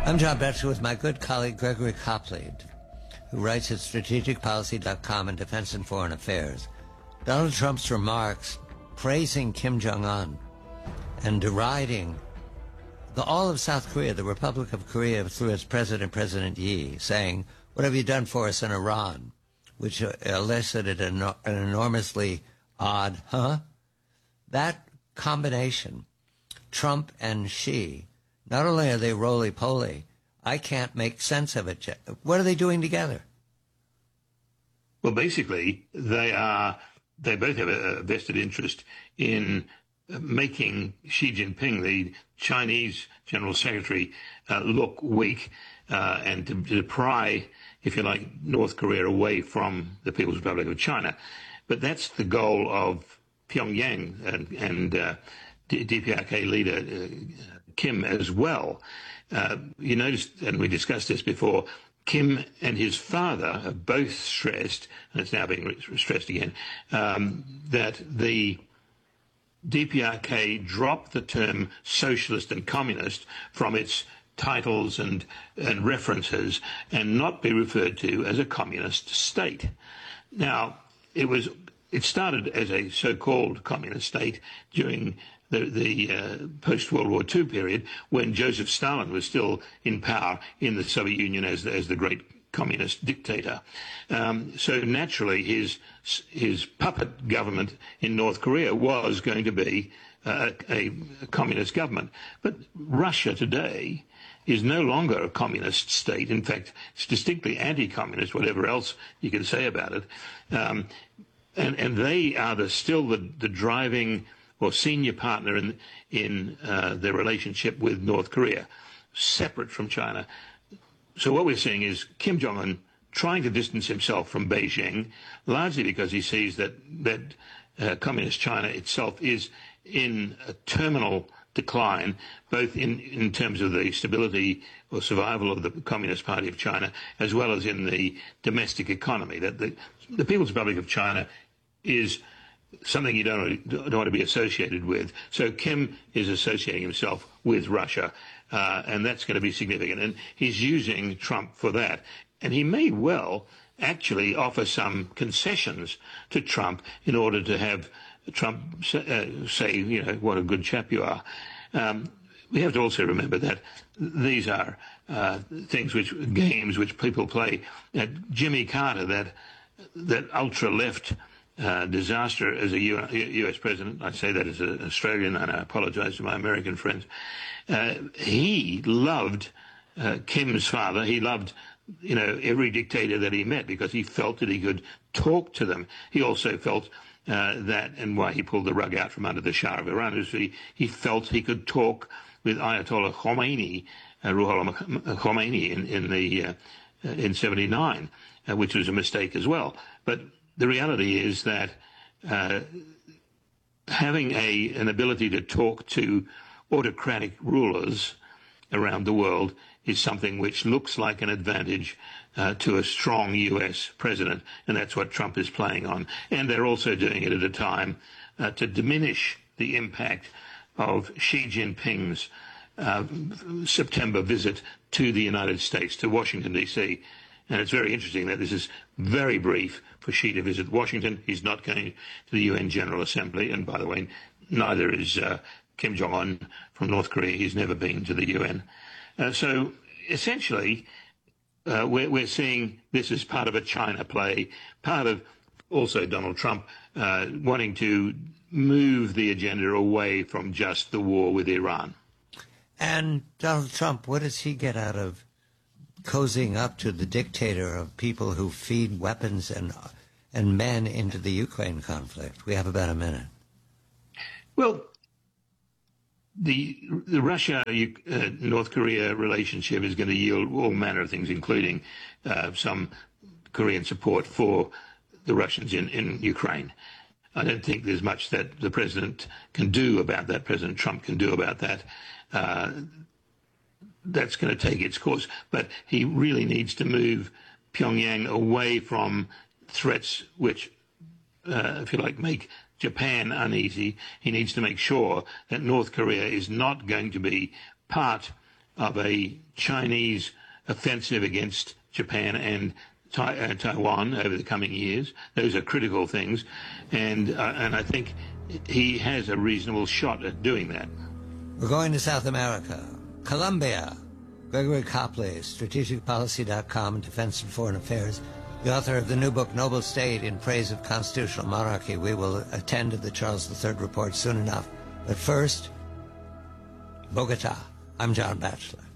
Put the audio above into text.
I'm John Betcher with my good colleague Gregory Coplead, who writes at strategicpolicy.com and Defense and Foreign Affairs. Donald Trump's remarks praising Kim Jong-un and deriding all of South Korea, the Republic of Korea, through its president, President Yi, saying, "What have you done for us in Iran?" which elicited an enormously odd, huh? That combination, Trump and Xi, not only are they roly-poly, I can't make sense of it. What are they doing together? Well, basically, they both have a vested interest in making Xi Jinping, the Chinese General Secretary, look weak and to pry, if you like, North Korea away from the People's Republic of China. But that's the goal of Pyongyang and DPRK leader Kim as well. You noticed, and we discussed this before, Kim and his father have both stressed, and it's now being stressed again, that the DPRK dropped the term socialist and communist from its titles and references and not be referred to as a communist state. Now, it started as a so-called communist state during the post-World War II period, when Joseph Stalin was still in power in the Soviet Union as the great communist dictator. So naturally, his puppet government in North Korea was going to be a communist government. But Russia today is no longer a communist state. In fact, it's distinctly anti-communist, whatever else you can say about it. And they are still the driving or senior partner in their relationship with North Korea, separate from China. So what we're seeing is Kim Jong-un trying to distance himself from Beijing, largely because he sees that communist China itself is in a terminal decline, both in terms of the stability or survival of the Communist Party of China, as well as in the domestic economy. That the People's Republic of China is something you don't want to be associated with. So Kim is associating himself with Russia, and that's going to be significant. And he's using Trump for that. And he may well actually offer some concessions to Trump in order to have Trump say, you know, what a good chap you are. We have to also remember that these are games which people play. Jimmy Carter, that ultra-left disaster as a U.S. president, I say that as an Australian, and I apologize to my American friends, he loved Kim's father. He loved, you know, every dictator that he met because he felt that he could talk to them. He also felt that, and why he pulled the rug out from under the Shah of Iran, is he felt he could talk with Ayatollah Khomeini, Ruhollah Khomeini in 79, which was a mistake as well. But the reality is that having an ability to talk to autocratic rulers around the world is something which looks like an advantage to a strong U.S. president, and that's what Trump is playing on. And they're also doing it at a time to diminish the impact of Xi Jinping's September visit to the United States, to Washington, D.C., and it's very interesting that this is very brief for Xi to visit Washington. He's not going to the UN General Assembly. And by the way, neither is Kim Jong-un from North Korea. He's never been to the UN. So essentially, we're seeing this as part of a China play, part of also Donald Trump wanting to move the agenda away from just the war with Iran. And Donald Trump, what does he get out of cozying up to the dictator of people who feed weapons and men into the Ukraine conflict? We have about a minute. Well, the Russia-North Korea relationship is going to yield all manner of things, including some Korean support for the Russians in Ukraine. I don't think there's much that the president can do about that, President Trump can do about that. That's going to take its course. But he really needs to move Pyongyang away from threats which, if you like, make Japan uneasy. He needs to make sure that North Korea is not going to be part of a Chinese offensive against Japan and Taiwan over the coming years. Those are critical things, and I think he has a reasonable shot at doing that. We're going to South America, Colombia. Gregory Copley, strategicpolicy.com, Defense and Foreign Affairs, the author of the new book, Noble State, in Praise of Constitutional Monarchy. We will attend to the Charles III report soon enough. But first, Bogota. I'm John Batchelor.